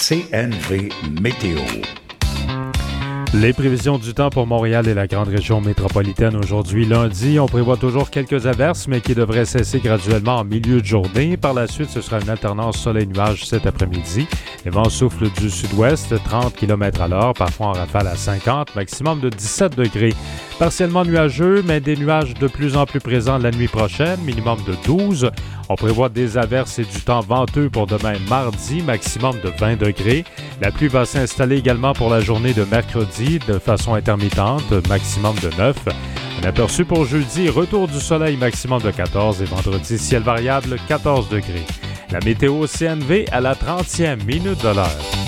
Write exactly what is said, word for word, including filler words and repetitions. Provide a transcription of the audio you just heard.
C N V Météo. Les prévisions du temps pour Montréal et la grande région métropolitaine aujourd'hui, lundi, on prévoit toujours quelques averses, mais qui devraient cesser graduellement en milieu de journée. Par la suite, ce sera une alternance soleil-nuage cet après-midi. Les vents soufflent du sud-ouest, trente kilomètres à l'heure, parfois en rafale à cinquante, maximum de dix-sept degrés. Partiellement nuageux, mais des nuages de plus en plus présents la nuit prochaine, minimum de douze. On prévoit des averses et du temps venteux pour demain mardi, maximum de vingt degrés. La pluie va s'installer également pour la journée de mercredi de façon intermittente, maximum de neuf. Un aperçu pour jeudi, retour du soleil, maximum de quatorze et vendredi, ciel variable, quatorze degrés. La météo C N V à la trentième minute de l'heure.